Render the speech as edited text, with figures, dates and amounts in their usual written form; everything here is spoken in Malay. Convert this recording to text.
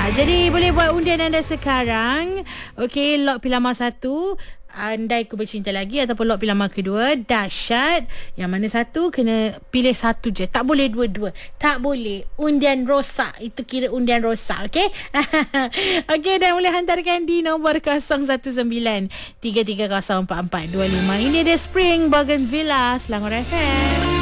Jadi boleh buat undian anda sekarang. Okey, lot pilihan 1, Andai Ku Bercinta Lagi, ataupun lot pilihan kedua, Dahsyat. Yang mana satu kena pilih satu je, tak boleh dua-dua, tak boleh. Undian rosak, itu kira undian rosak. Okey. Okey, dan boleh hantarkan di nombor 019 3304425. Ini dia Spring Bougainvillea Selangor FM.